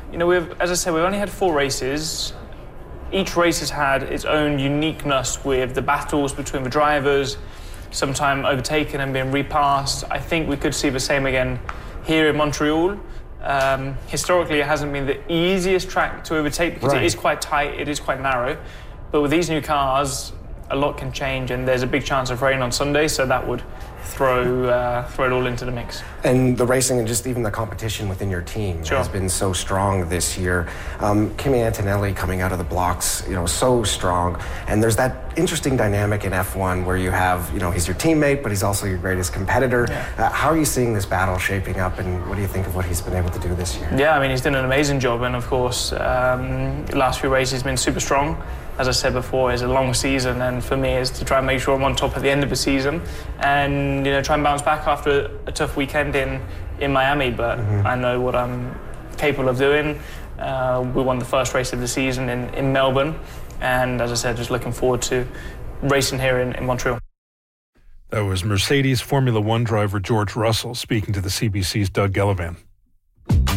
as I said, we've only had 4 races. Each race has had its own uniqueness with the battles between the drivers, sometime overtaken and being repassed. I think we could see the same again here in Montreal. Historically, it hasn't been the easiest track to overtake because it is quite tight, it is quite narrow. But with these new cars, a lot can change, and there's a big chance of rain on Sunday, so that would throw it all into the mix. And the racing and just even the competition within your team has been so strong this year. Kimi Antonelli coming out of the blocks, so strong. And there's that interesting dynamic in F1 where you have, he's your teammate, but he's also your greatest competitor. Yeah. How are you seeing this battle shaping up, and what do you think of what he's been able to do this year? Yeah, I mean, he's done an amazing job, and of course, the last few races have been super strong. As I said before, it's a long season, and for me is to try and make sure I'm on top at the end of the season and try and bounce back after a tough weekend in Miami. But I know what I'm capable of doing. We won the first race of the season in Melbourne, and as I said, just looking forward to racing here in Montreal. That was Mercedes Formula One driver George Russell speaking to the CBC's Doug Gellivan.